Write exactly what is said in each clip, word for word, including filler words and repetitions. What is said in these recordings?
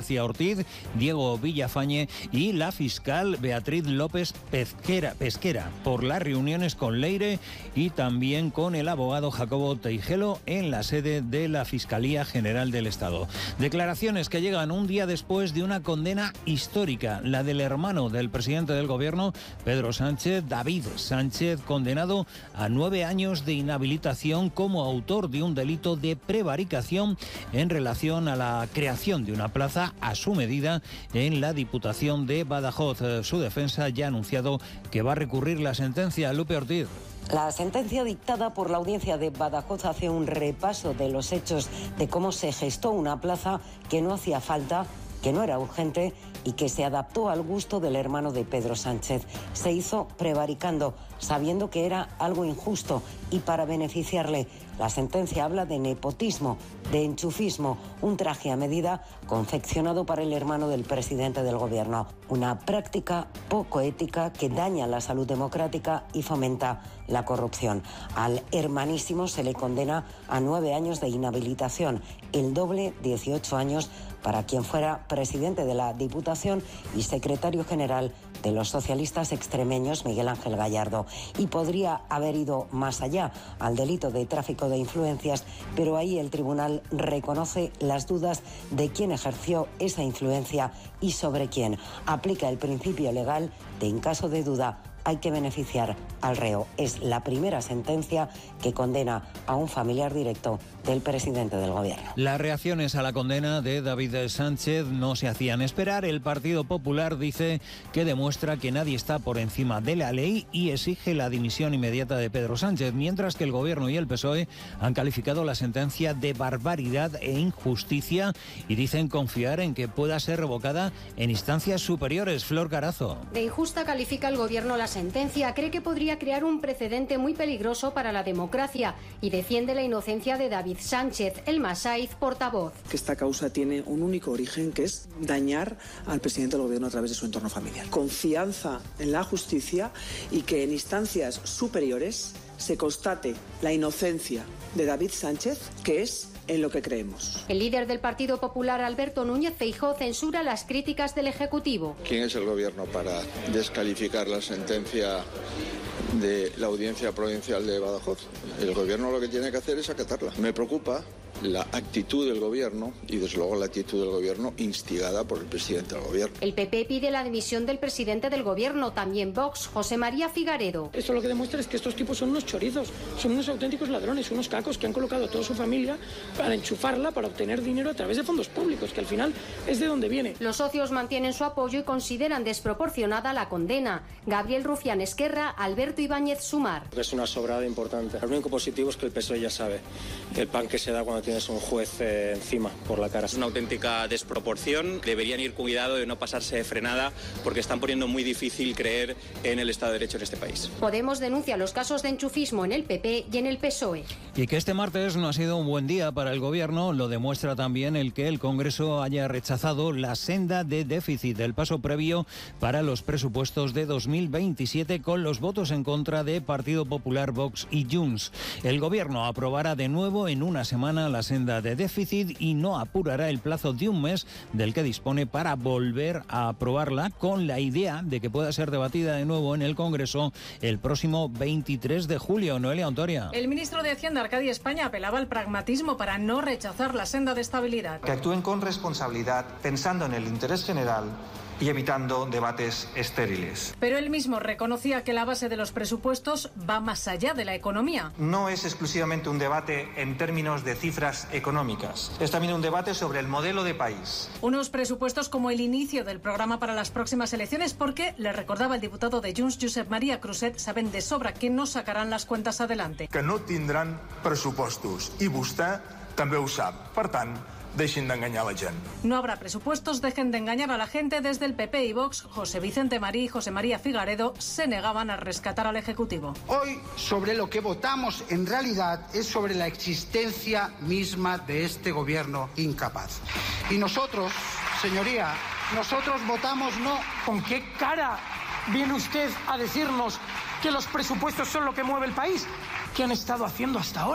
García Ortiz, Diego Villafañe y la fiscal Beatriz López Pesquera, Pesquera por las reuniones con Leire y también con el abogado Jacobo Teijelo en la sede de la Fiscalía General del Estado. Declaraciones que llegan un día después de una condena histórica, la del hermano del presidente del gobierno, Pedro Sánchez, David Sánchez, condenado a nueve años de inhabilitación como autor de un delito de prevaricación en relación a la creación de una plaza a su medida en la Diputación de Badajoz. Su defensa ya ha anunciado que va a recurrir la sentencia. Lupe Ortiz. La sentencia dictada por la audiencia de Badajoz hace un repaso de los hechos de cómo se gestó una plaza que no hacía falta, que no era urgente y que se adaptó al gusto del hermano de Pedro Sánchez. Se hizo prevaricando, sabiendo que era algo injusto y para beneficiarle. La sentencia habla de nepotismo, de enchufismo, un traje a medida confeccionado para el hermano del presidente del gobierno. Una práctica poco ética que daña la salud democrática y fomenta la corrupción. Al hermanísimo se le condena a nueve años de inhabilitación, el doble, dieciocho años, para quien fuera presidente de la Diputación y secretario general de los socialistas extremeños, Miguel Ángel Gallardo. Y podría haber ido más allá, al delito de tráfico de influencias, pero ahí el tribunal reconoce las dudas de quién ejerció esa influencia y sobre quién. Aplica el principio legal de en caso de duda hay que beneficiar al reo. Es la primera sentencia que condena a un familiar directo del presidente del gobierno. Las reacciones a la condena de David Sánchez no se hacían esperar. El Partido Popular dice que demuestra que nadie está por encima de la ley y exige la dimisión inmediata de Pedro Sánchez, mientras que el gobierno y el P S O E han calificado la sentencia de barbaridad e injusticia y dicen confiar en que pueda ser revocada en instancias superiores. Flor Carazo. De injusta califica el gobierno la sentencia, cree que podría crear un precedente muy peligroso para la democracia y defiende la inocencia de David Sánchez, el Masaiz, portavoz. Que esta causa tiene un único origen, que es dañar al presidente del gobierno a través de su entorno familiar. Confianza en la justicia y que en instancias superiores se constate la inocencia de David Sánchez, que es en lo que creemos. El líder del Partido Popular, Alberto Núñez Feijóo, censura las críticas del Ejecutivo. ¿Quién es el gobierno para descalificar la sentencia de la Audiencia Provincial de Badajoz? El gobierno lo que tiene que hacer es acatarla. Me preocupa la actitud del gobierno y desde luego la actitud del gobierno instigada por el presidente del gobierno. El P P pide la dimisión del presidente del gobierno, también Vox, José María Figaredo. Esto lo que demuestra es que estos tipos son unos chorizos, son unos auténticos ladrones, unos cacos que han colocado a toda su familia para enchufarla, para obtener dinero a través de fondos públicos, que al final es de donde viene. Los socios mantienen su apoyo y consideran desproporcionada la condena. Gabriel Rufián Esquerra, Alberto Ibáñez Sumar. Es una sobrada importante. Lo único positivo es que el P S O E ya sabe el pan que se da cuando tienes un juez eh, encima por la cara. Es una auténtica desproporción. Deberían ir con cuidado de no pasarse de frenada porque están poniendo muy difícil creer en el Estado de Derecho en este país. Podemos denuncia los casos de enchufismo en el P P y en el P S O E. Y que este martes no ha sido un buen día para el gobierno lo demuestra también el que el Congreso haya rechazado la senda de déficit del paso previo para los presupuestos de dos mil veintisiete con los votos en contra de Partido Popular, Vox y Junts. El gobierno aprobará de nuevo en una semana la senda de déficit y no apurará el plazo de un mes del que dispone para volver a aprobarla, con la idea de que pueda ser debatida de nuevo en el Congreso el próximo veintitrés de julio. Noelia Ontoria. El ministro de Hacienda, Arcadio España, apelaba al pragmatismo para no rechazar la senda de estabilidad. Que actúen con responsabilidad, pensando en el interés general y evitando debates estériles. Pero él mismo reconocía que la base de los presupuestos va más allá de la economía. No es exclusivamente un debate en términos de cifras económicas, es también un debate sobre el modelo de país. Unos presupuestos como el inicio del programa para las próximas elecciones, porque, le recordaba el diputado de Junts, Josep María Cruzet, saben de sobra que no sacarán las cuentas adelante. Que no tindran pressupostos, i vostè també ho sap. Per tant, dejen de engañar a la gente. No habrá presupuestos, dejen de engañar a la gente. Desde el P P y Vox, José Vicente Marí y José María Figaredo se negaban a rescatar al Ejecutivo. Hoy, sobre lo que votamos en realidad es sobre la existencia misma de este gobierno incapaz. Y nosotros, señoría, nosotros votamos no. ¿Con qué cara viene usted a decirnos que los presupuestos son lo que mueve el país? ¿Qué han estado haciendo hasta ahora?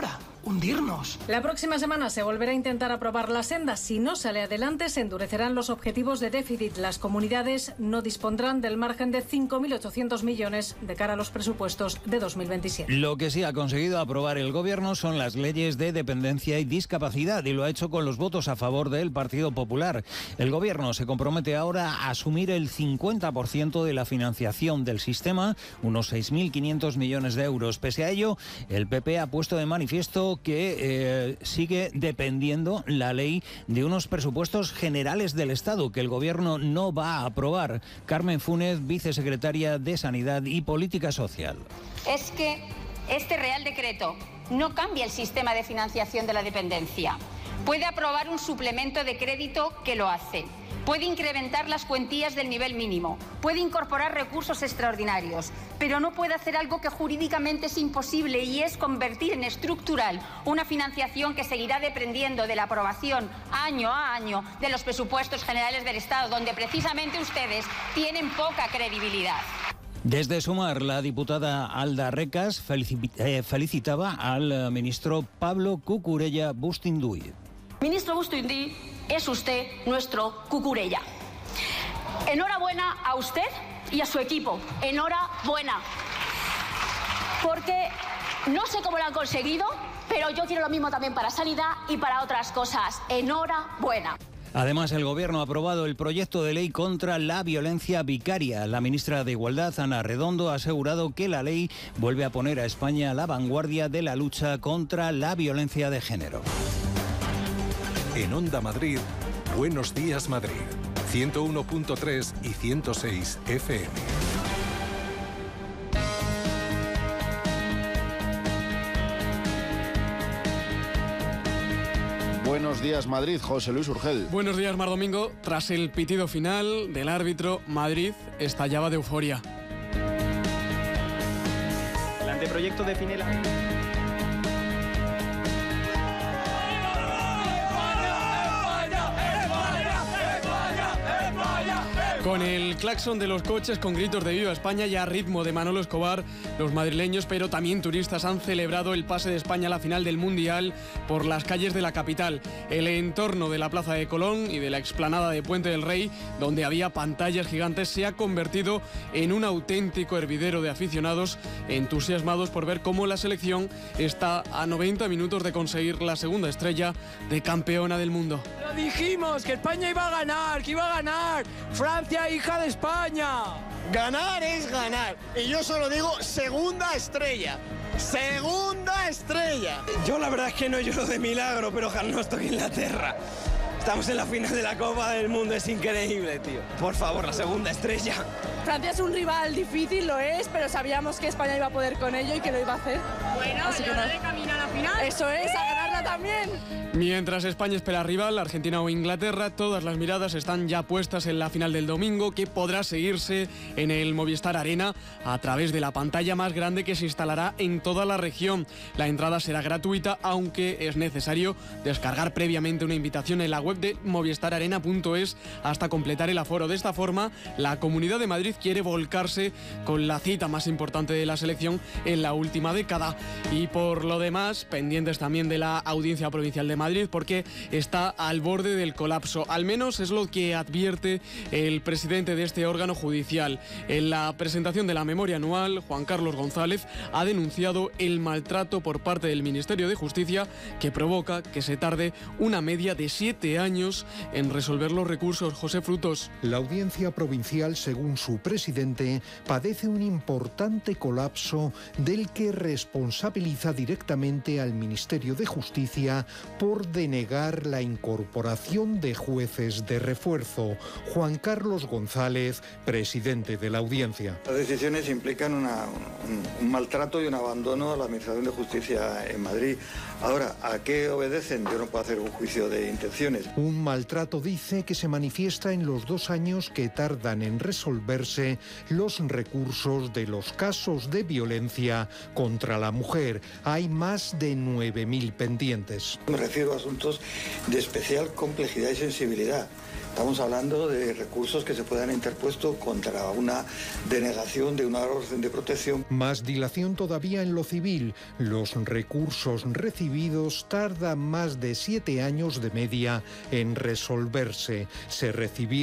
hundirnos. La próxima semana se volverá a intentar aprobar la senda. Si no sale adelante, se endurecerán los objetivos de déficit. Las comunidades no dispondrán del margen de cinco mil ochocientos millones de cara a los presupuestos de dos mil veintisiete. Lo que sí ha conseguido aprobar el Gobierno son las leyes de dependencia y discapacidad, y lo ha hecho con los votos a favor del Partido Popular. El Gobierno se compromete ahora a asumir el cincuenta por ciento de la financiación del sistema, unos seis mil quinientos millones de euros. Pese a ello, el P P ha puesto de manifiesto que eh, sigue dependiendo la ley de unos presupuestos generales del Estado que el Gobierno no va a aprobar. Carmen Funes, vicesecretaria de Sanidad y Política Social. Es que este Real Decreto no cambia el sistema de financiación de la dependencia. Puede aprobar un suplemento de crédito que lo hace. Puede incrementar las cuantías del nivel mínimo, puede incorporar recursos extraordinarios, pero no puede hacer algo que jurídicamente es imposible, y es convertir en estructural una financiación que seguirá dependiendo de la aprobación año a año de los presupuestos generales del Estado, donde precisamente ustedes tienen poca credibilidad. Desde Sumar, la diputada Alda Recas felicitaba al ministro Pablo Cucurella Bustinduy. Ministro Bustinduy, es usted nuestro Cucurella. Enhorabuena a usted y a su equipo. Enhorabuena. Porque no sé cómo lo han conseguido, pero yo quiero lo mismo también para sanidad y para otras cosas. Enhorabuena. Además, el Gobierno ha aprobado el proyecto de ley contra la violencia vicaria. La ministra de Igualdad, Ana Redondo, ha asegurado que la ley vuelve a poner a España a la vanguardia de la lucha contra la violencia de género. En Onda Madrid, Buenos Días Madrid, ciento uno punto tres y ciento seis F M. Buenos días Madrid, José Luis Urgel. Buenos días, Mar Domingo. Tras el pitido final del árbitro, Madrid estallaba de euforia. El anteproyecto define la... Con el claxon de los coches, con gritos de Viva España y a ritmo de Manolo Escobar, los madrileños, pero también turistas, han celebrado el pase de España a la final del Mundial por las calles de la capital. El entorno de la Plaza de Colón y de la explanada de Puente del Rey, donde había pantallas gigantes, se ha convertido en un auténtico hervidero de aficionados entusiasmados por ver cómo la selección está a noventa minutos de conseguir la segunda estrella de campeona del mundo. Lo dijimos, que España iba a ganar, que iba a ganar. Francia, hija de España. Ganar es ganar. Y yo solo digo segunda estrella. ¡Segunda estrella! Yo la verdad es que no lloro de milagro, pero no estoy en Inglaterra. Estamos en la final de la Copa del Mundo, es increíble, tío. Por favor, la segunda estrella. Francia es un rival difícil, lo es, pero sabíamos que España iba a poder con ello y que lo iba a hacer. Bueno, así que no. de camino a la final. Eso es, a ganarla también. Mientras España espera rival, Argentina o Inglaterra, todas las miradas están ya puestas en la final del domingo, que podrá seguirse en el Movistar Arena a través de la pantalla más grande que se instalará en toda la región. La entrada será gratuita, aunque es necesario descargar previamente una invitación en la web de movistar arena punto es hasta completar el aforo. De esta forma, la Comunidad de Madrid quiere volcarse con la cita más importante de la selección en la última década. Y por lo demás, pendientes también de la Audiencia Provincial de Madrid, porque está al borde del colapso. Al menos es lo que advierte el presidente de este órgano judicial. En la presentación de la memoria anual, Juan Carlos González ha denunciado el maltrato por parte del Ministerio de Justicia, que provoca que se tarde una media de siete años en resolver los recursos. José Frutos. La Audiencia Provincial, según su presidente, padece un importante colapso del que responsabiliza directamente al Ministerio de Justicia por denegar la incorporación de jueces de refuerzo. Juan Carlos González, presidente de la Audiencia. Las decisiones implican una, un, un maltrato y un abandono a la Administración de Justicia en Madrid. Ahora, ¿a qué obedecen? Yo no puedo hacer un juicio de intenciones. Un maltrato, dice, que se manifiesta en los dos años que tardan en resolverse los recursos de los casos de violencia contra la mujer. Hay más de nueve mil pendientes. Me refiero considero asuntos de especial complejidad y sensibilidad. Estamos hablando de recursos que se puedan interpuesto contra una denegación de una orden de protección. Más dilación todavía en lo civil. Los recursos recibidos tardan más de siete años de media en resolverse. Se recibieron